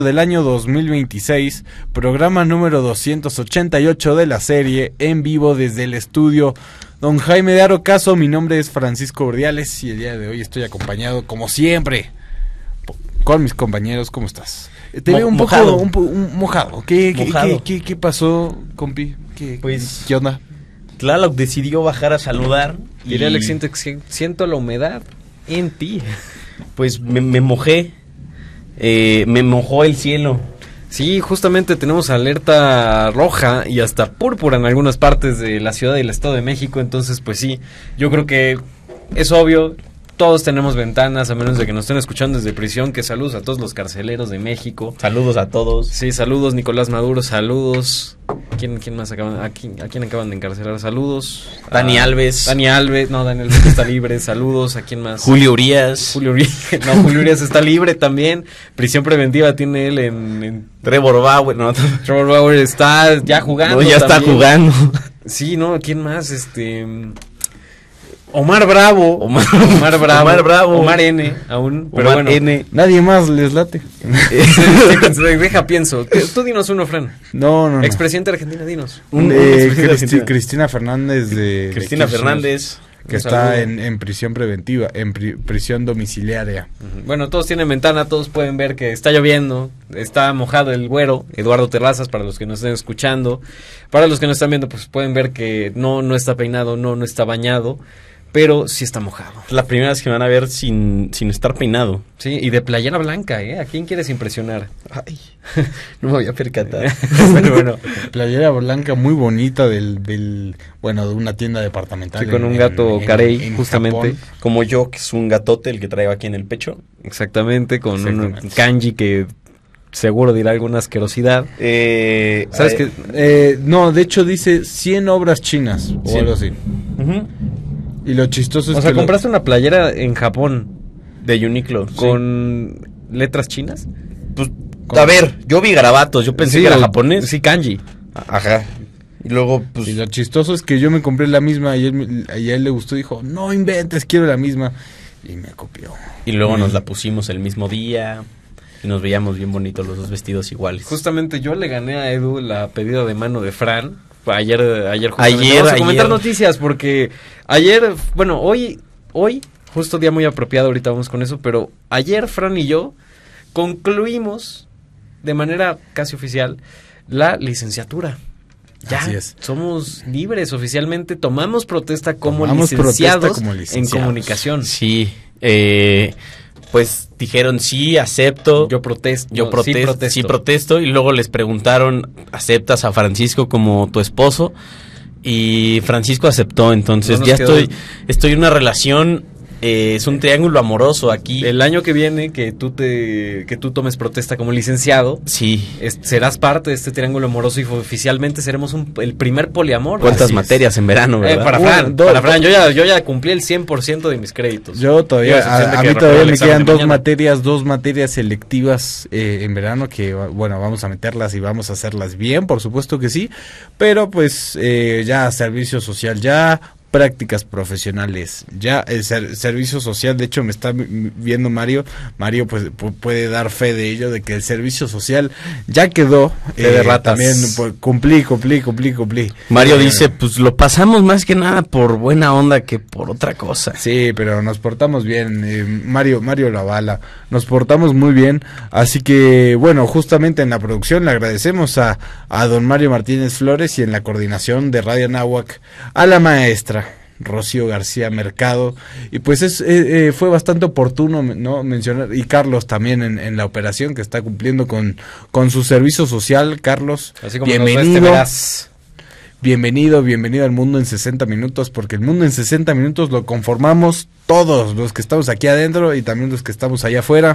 del año 2026, programa número 288 de la serie, en vivo desde el estudio Don Jaime de Arocaso. Mi nombre es Francisco Urdiales y el día de hoy estoy acompañado, como siempre, con mis compañeros. ¿Cómo estás? Te veo un mojado. poco mojado. ¿Qué pasó, compi? ¿Qué onda? Tlaloc decidió bajar a saludar. Diré Alex, siento la humedad en ti. Pues me mojé. Me mojó el cielo. Sí, justamente tenemos alerta roja y hasta púrpura en algunas partes de la ciudad y el Estado de México. Entonces, pues sí, yo creo que es obvio. Todos tenemos ventanas, a menos de que nos estén escuchando desde prisión. Que saludos a todos los carceleros de México. Saludos a todos. Sí, saludos Nicolás Maduro, saludos. ¿Quién más acaban? ¿A quién acaban de encarcelar? Saludos. Dani Alves. Dani Alves está libre. Saludos. ¿A quién más? Julio Urias. Julio Urias está libre también. Prisión preventiva tiene él en Trevor Bauer. No. Trevor Bauer está ya jugando. No, ya también. está jugando. Sí, ¿no? ¿Quién más? Omar Bravo. Omar Bravo. Omar N. aún. Pero Omar bueno. N. Nadie más les late. Deja, pienso. Tú dinos uno, Fran. No. Expresidente de Argentina, dinos. Cristina Fernández de Cristina Kirchner, Fernández. que está en prisión preventiva, en prisión domiciliaria. Bueno, todos tienen ventana, todos pueden ver que está lloviendo, está mojado el güero, Eduardo Terrazas, para los que nos estén escuchando. Para los que nos están viendo, pues pueden ver que no está peinado, no está bañado, pero sí está mojado. La primera vez que me van a ver sin estar peinado. Sí, y de playera blanca, ¿A quién quieres impresionar? Ay, no me voy a percatar. bueno. Playera blanca muy bonita de una tienda departamental. Sí, con un gato carey, justamente. Japón. Como yo, que es un gatote el que traigo aquí en el pecho. Exactamente, con un kanji que seguro dirá alguna asquerosidad. ¿Sabes qué? No, de hecho dice 100 obras chinas o algo así. Uh-huh. Y lo chistoso es o sea, compraste una playera en Japón de Uniqlo con letras chinas. Pues, a ver, yo vi garabatos, yo pensé que era japonés. Sí, kanji. Ajá. Y luego, pues... Y lo chistoso es que yo me compré la misma y a él le gustó, dijo, no inventes, quiero la misma. Y me copió. Y luego nos la pusimos el mismo día y nos veíamos bien bonitos los dos vestidos iguales. Justamente yo le gané a Edu la pedida de mano de Fran. Ayer vamos a comentar noticias porque hoy justo día muy apropiado, ahorita vamos con eso, pero ayer Fran y yo concluimos de manera casi oficial la licenciatura. Ya así es. Somos libres oficialmente, tomamos protesta como licenciados en comunicación. Sí, pues dijeron sí, acepto. Yo protesto. Sí protesto. Y luego les preguntaron, ¿aceptas a Francisco como tu esposo? Y Francisco aceptó. Entonces ya estoy en una relación. Es un triángulo amoroso aquí. El año que viene que tú tomes protesta como licenciado, sí, serás parte de este triángulo amoroso y oficialmente seremos el primer poliamor. ¿Cuántas materias en verano, verdad? Para Fran, yo ya cumplí el 100% de mis créditos. Yo todavía, a mí todavía me quedan dos materias selectivas en verano que, vamos a meterlas y vamos a hacerlas bien, por supuesto que sí, pero pues ya servicio social ya, prácticas profesionales ya, el servicio social, de hecho me está viendo Mario pues puede dar fe de ello, de que el servicio social ya quedó, de ratas. También pues, cumplí. Mario dice, pues lo pasamos más que nada por buena onda que por otra cosa. Sí, pero nos portamos bien, Mario lo avala, nos portamos muy bien, así que justamente en la producción le agradecemos a don Mario Martínez Flores y en la coordinación de Radio Anáhuac a la maestra Rocío García Mercado, y pues fue bastante oportuno, ¿no?, mencionar, y Carlos también en la operación, que está cumpliendo con su servicio social. Carlos, así como bienvenido al mundo en 60 minutos, porque el mundo en 60 minutos lo conformamos todos los que estamos aquí adentro y también los que estamos allá afuera.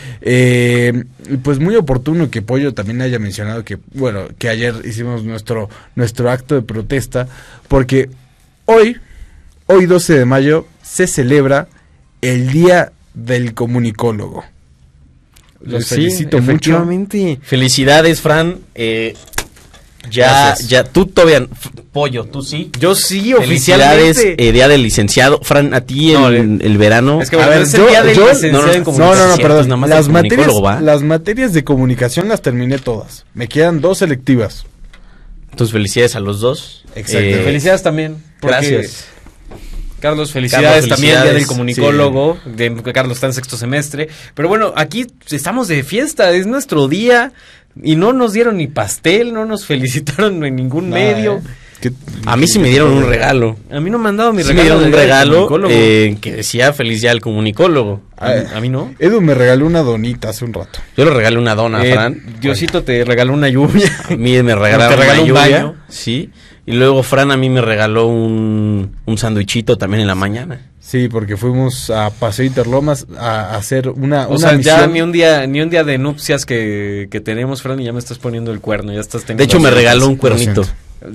Pues muy oportuno que Pollo también haya mencionado que ayer hicimos nuestro acto de protesta, porque hoy 12 de mayo se celebra el Día del Comunicólogo. Los felicito efectivamente. Mucho. Felicidades, Fran. Ya, tú todavía, Pollo, tú sí. Yo sí, oficialmente. Felicidades, día del licenciado. Fran, a ti el verano. Es que es el día del licenciado en comunicación. No, perdón. Las materias de comunicación las terminé todas. Me quedan 2 selectivas. Entonces, felicidades a los 2. Exacto. Felicidades también. Gracias. Carlos, felicidades también, día del comunicólogo. Sí. Carlos está en 6º semestre. Pero bueno, aquí estamos de fiesta, es nuestro día. Y no nos dieron ni pastel, no nos felicitaron en ningún medio. A mí sí me dieron un regalo. A mí no me han dado mi regalo. Me dieron un regalo que decía feliz día del comunicólogo. A mí no. Edu me regaló una donita hace un rato. Yo le regalé una dona a Fran. Diosito te regaló una lluvia. A mí me regalaron una lluvia. Baño. Sí. Y luego Fran a mí me regaló un sándwichito también en la mañana. Sí, porque fuimos a Paseo Interlomas a hacer una misión. Ya ni un día de nupcias que tenemos, Fran, y ya me estás poniendo el cuerno, ya estás teniendo. De hecho, me regaló un cuernito.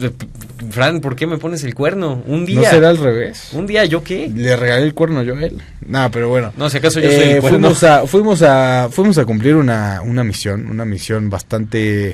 Fran, ¿por qué me pones el cuerno? Un día. ¿No será al revés? ¿Un día yo qué? Le regalé el cuerno yo a él. Nada, pero bueno. No, si acaso yo soy el cuerno. Fuimos a cumplir una misión bastante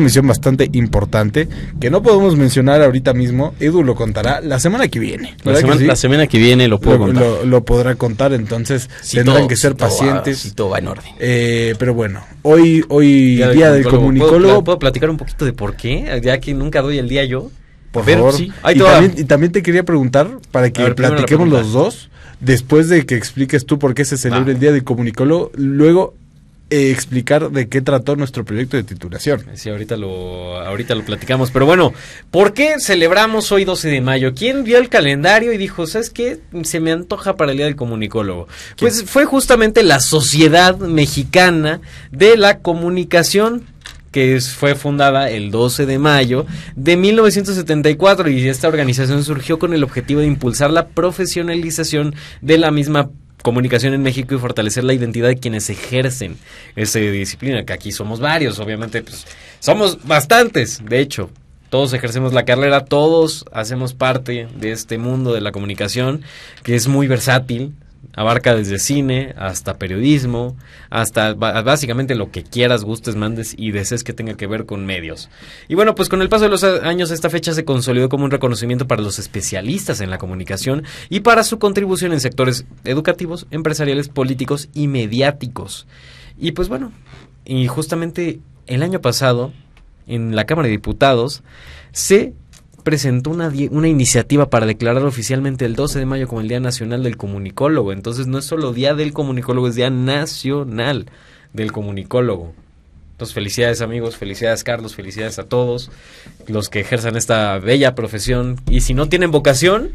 importante que no podemos mencionar ahorita mismo. Edu lo contará la semana que viene. La semana que viene lo puedo contar. Lo podrá contar, entonces tendrán que ser pacientes. Si todo va en orden. Pero bueno, hoy día del comunicólogo. ¿Puedo platicar un poquito de por qué? Ya que nunca doy el día yo. Por favor. Sí. Y también te quería preguntar, para que platiquemos los dos, después de que expliques tú por qué se celebra el Día del Comunicólogo, luego explicar de qué trató nuestro proyecto de titulación. Sí, ahorita lo platicamos, pero bueno, ¿por qué celebramos hoy 12 de mayo? ¿Quién vio el calendario y dijo, ¿sabes qué? Se me antoja para el Día del Comunicólogo. Pues fue justamente la Sociedad Mexicana de la Comunicación, que fue fundada el 12 de mayo de 1974, y esta organización surgió con el objetivo de impulsar la profesionalización de la misma comunicación en México y fortalecer la identidad de quienes ejercen esa disciplina, que aquí somos varios, obviamente, pues somos bastantes, de hecho. Todos ejercemos la carrera, todos hacemos parte de este mundo de la comunicación, que es muy versátil. Abarca desde cine hasta periodismo, hasta básicamente lo que quieras, gustes, mandes y desees que tenga que ver con medios. Y bueno, pues con el paso de los años esta fecha se consolidó como un reconocimiento para los especialistas en la comunicación y para su contribución en sectores educativos, empresariales, políticos y mediáticos. Y pues bueno, y justamente el año pasado en la Cámara de Diputados se presentó una iniciativa para declarar oficialmente el 12 de mayo como el Día Nacional del Comunicólogo. Entonces no es solo Día del Comunicólogo, es Día Nacional del Comunicólogo. Entonces felicidades amigos, felicidades Carlos, felicidades a todos los que ejerzan esta bella profesión. Y si no tienen vocación...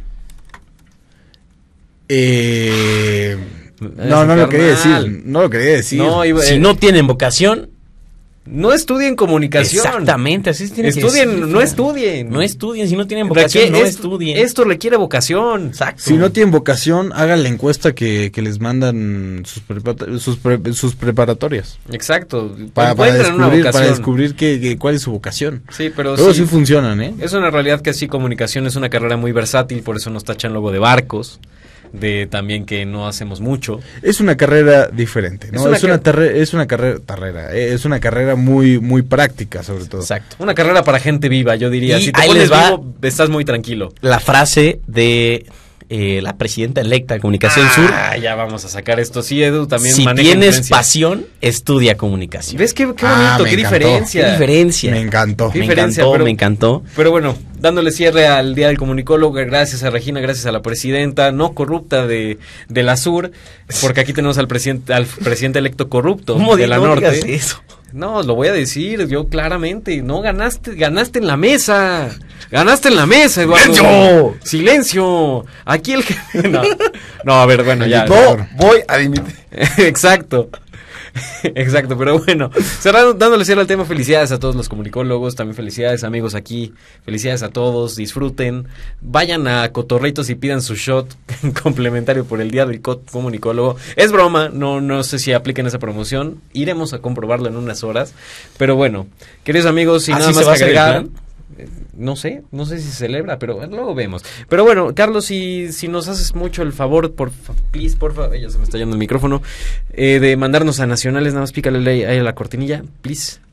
No lo quería decir. No lo quería decir. Si no tienen vocación... No estudien comunicación. Exactamente, así tiene que decir. No estudien, si no tienen vocación, no estudien. Esto requiere vocación. Exacto. Si no tienen vocación, hagan la encuesta que les mandan sus preparatorias. Exacto. Para descubrir cuál es su vocación. Sí, pero luego sí funcionan, ¿eh? Es una realidad que sí, comunicación es una carrera muy versátil, por eso nos tachan luego de barcos. De también que no hacemos mucho. Es una carrera diferente, ¿no? Es una carrera muy muy práctica, sobre todo. Exacto. Una carrera para gente viva, yo diría. Y si te pones vivo, estás muy tranquilo. La frase de la presidenta electa de Comunicación Sur. Ya vamos a sacar esto. Sí, Edu, también si tienes pasión, estudia comunicación. ¿Ves qué bonito? Qué diferencia. Me encantó. Me encantó. Pero bueno, dándole cierre al Día del Comunicólogo, gracias a Regina, gracias a la presidenta no corrupta de la Sur, porque aquí tenemos al presidente electo corrupto de la Norte. Digas eso? No, lo voy a decir yo claramente. No, ganaste en la mesa. Ganaste en la mesa, Eduardo. ¡Silencio! Aquí el jefe... No, a ver, bueno, ya. No, voy a dimitir. Exacto, pero bueno, dándole cierre al tema, felicidades a todos los comunicólogos, también felicidades amigos aquí, felicidades a todos, disfruten, vayan a Cotorritos y pidan su shot complementario por el Día del Comunicólogo. Es broma, no sé si apliquen esa promoción, iremos a comprobarlo en unas horas, pero bueno, queridos amigos, sin nada más que agregar... No sé si se celebra, pero luego vemos. Pero bueno, Carlos, si nos haces mucho el favor, porfa, ya se me está yendo el micrófono, de mandarnos a nacionales, nada más pícale ahí a la cortinilla, please.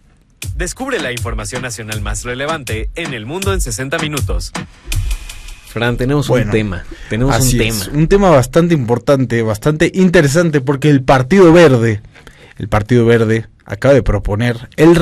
Descubre la información nacional más relevante en El Mundo en 60 minutos. Fran, tenemos un tema. Un tema bastante importante, bastante interesante, porque el Partido Verde acaba de proponer el